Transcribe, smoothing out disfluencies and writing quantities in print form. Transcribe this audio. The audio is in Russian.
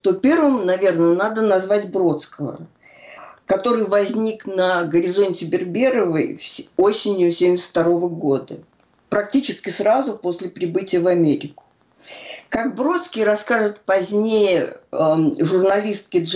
то первым, наверное, надо назвать Бродского, который возник на горизонте Берберовой осенью 1972 года, практически сразу после прибытия в Америку. Как Бродский расскажет позднее журналистке